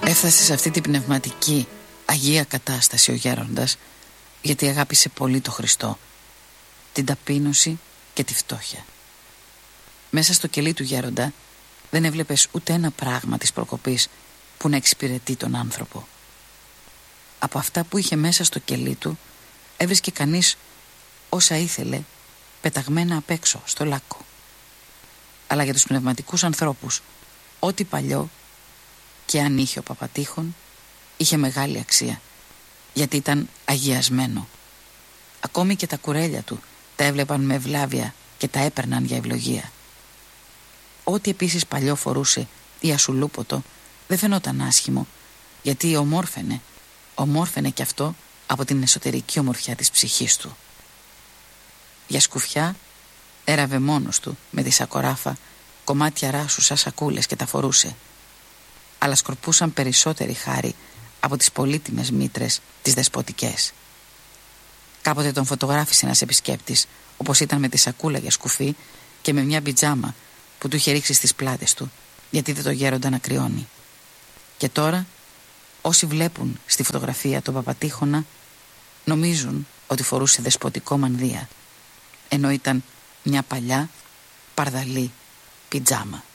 Έφτασε σε αυτή την πνευματική αγία κατάσταση ο γέροντας γιατί αγάπησε πολύ το Χριστό, την ταπείνωση και τη φτώχεια. Μέσα στο κελί του γέροντα δεν έβλεπες ούτε ένα πράγμα της προκοπής που να εξυπηρετεί τον άνθρωπο. Από αυτά που είχε μέσα στο κελί του έβρισκε κανείς όσα ήθελε πεταγμένα απ' έξω στο λάκκο. Αλλά για τους πνευματικούς ανθρώπους ό,τι παλιό και αν είχε ο Παπατήχων είχε μεγάλη αξία, γιατί ήταν αγιασμένο. Ακόμη και τα κουρέλια του τα έβλεπαν με ευλάβεια και τα έπαιρναν για ευλογία. Ό,τι επίσης παλιό φορούσε ή ασουλούποτο δεν φαινόταν άσχημο, γιατί ομόρφαινε κι αυτό από την εσωτερική ομορφιά της ψυχής του. Για σκουφιά έραβε μόνος του με τη σακοράφα κομμάτια ράσου σαν σακούλες και τα φορούσε, αλλά σκορπούσαν περισσότερη χάρη από τις πολύτιμες μήτρες τις δεσποτικές. Κάποτε τον φωτογράφησε ένας επισκέπτης, όπως ήταν με τη σακούλα για σκουφί και με μια πιτζάμα που του είχε ρίξει στις πλάτες του, γιατί δεν το γέροντα να κρυώνει. Και τώρα όσοι βλέπουν στη φωτογραφία τον Παπατήχωνα νομίζουν ότι φορούσε δεσποτικό μανδύα, ενώ ήταν μια παλιά παρδαλή πιτζάμα.